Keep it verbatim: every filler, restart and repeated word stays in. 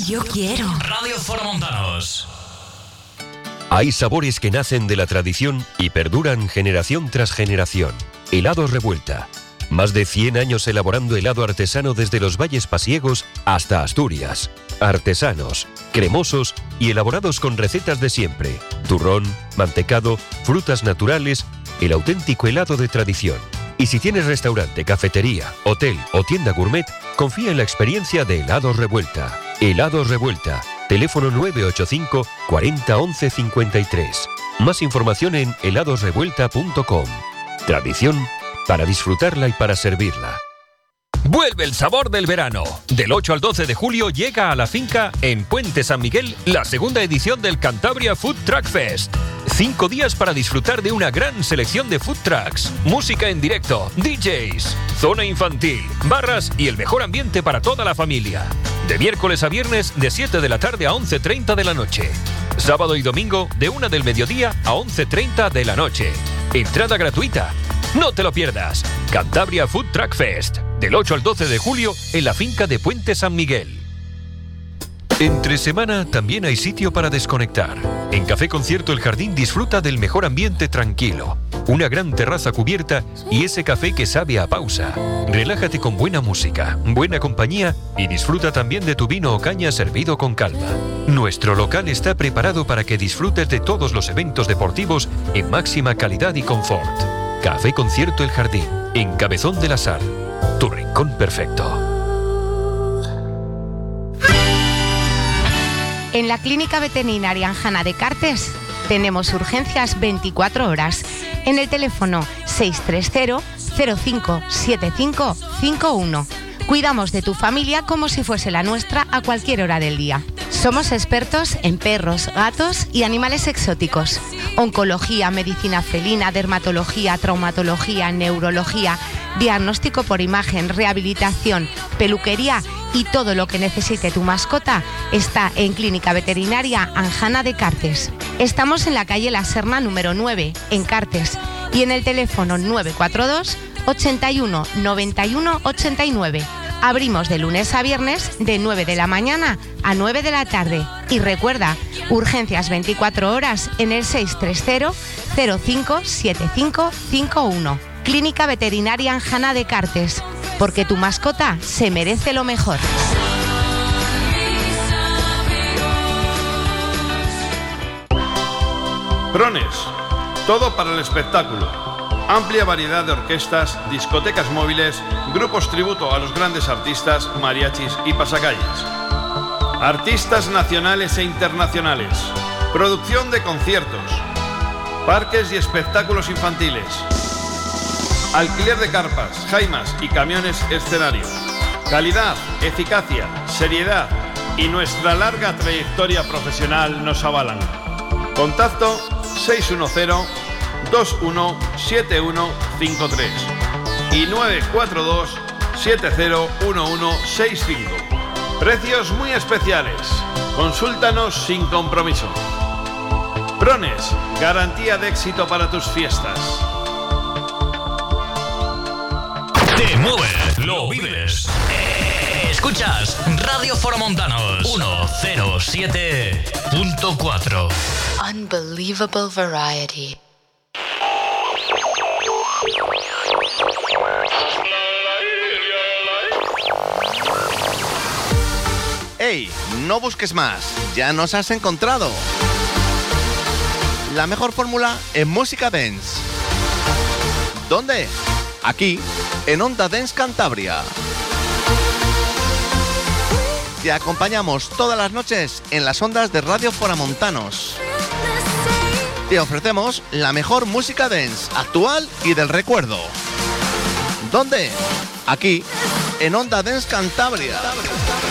yo quiero. Radio Foramontanos. Hay sabores que nacen de la tradición y perduran generación tras generación. Helados Revuelta. Más de cien años elaborando helado artesano desde los valles pasiegos hasta Asturias. Artesanos, cremosos y elaborados con recetas de siempre. Turrón, mantecado, frutas naturales, el auténtico helado de tradición. Y si tienes restaurante, cafetería, hotel o tienda gourmet, confía en la experiencia de Helados Revuelta. Helados Revuelta. Teléfono nueve ocho cinco, cuarenta, once, cincuenta y tres. Más información en helados revuelta punto com. Tradición para disfrutarla y para servirla. Vuelve el sabor del verano. Del ocho al doce de julio llega a la finca en Puente San Miguel la segunda edición del Cantabria Food Truck Fest. Cinco días para disfrutar de una gran selección de food trucks, música en directo, D Js, zona infantil, barras y el mejor ambiente para toda la familia. De miércoles a viernes de siete de la tarde a once treinta de la noche. Sábado y domingo de una del mediodía a once treinta de la noche. Entrada gratuita. No te lo pierdas. Cantabria Food Truck Fest. Del ocho al doce de julio en la finca de Puente San Miguel. Entre semana también hay sitio para desconectar. En Café Concierto El Jardín disfruta del mejor ambiente tranquilo. Una gran terraza cubierta y ese café que sabe a pausa. Relájate con buena música, buena compañía y disfruta también de tu vino o caña servido con calma. Nuestro local está preparado para que disfrutes de todos los eventos deportivos en máxima calidad y confort. Café Concierto El Jardín, en Cabezón de la Sal. Tu rincón perfecto. En la Clínica Veterinaria Anjana de Cartes tenemos urgencias veinticuatro horas en el teléfono seis tres cero, cero cinco siete cinco cinco uno. Cuidamos de tu familia como si fuese la nuestra a cualquier hora del día. Somos expertos en perros, gatos y animales exóticos. Oncología, medicina felina, dermatología, traumatología, neurología, diagnóstico por imagen, rehabilitación, peluquería y todo lo que necesite tu mascota está en Clínica Veterinaria Anjana de Cartes. Estamos en la calle La Serna número nueve, en Cartes, y en el teléfono nueve cuatro dos, ochenta y uno, noventa y uno, ochenta y nueve. Abrimos de lunes a viernes de nueve de la mañana a nueve de la tarde. Y recuerda, urgencias veinticuatro horas en el seis tres cero, cero cinco siete cinco cinco uno. Clínica Veterinaria Anjana de Cartes, porque tu mascota se merece lo mejor. Prones, todo para el espectáculo. Amplia variedad de orquestas, discotecas móviles, grupos tributo a los grandes artistas, mariachis y pasacalles. Artistas nacionales e internacionales. Producción de conciertos. Parques y espectáculos infantiles. Alquiler de carpas, jaimas y camiones escenario. Calidad, eficacia, seriedad y nuestra larga trayectoria profesional nos avalan. Contacto seis uno cero, dos uno siete uno cinco tres y nueve cuatro dos, siete cero uno uno seis cinco. Precios muy especiales. Consúltanos sin compromiso. Prones, garantía de éxito para tus fiestas. Te mueve, lo vives. Escuchas Radio Foramontanos ciento siete punto cuatro. Unbelievable variety. ¡Ey! No busques más, ya nos has encontrado. La mejor fórmula en música dance. ¿Dónde? Aquí, en Onda Dance Cantabria. Te acompañamos todas las noches en las ondas de Radio Foramontanos. Te ofrecemos la mejor música dance, actual y del recuerdo. ¿Dónde? Aquí, en Onda Dance Cantabria.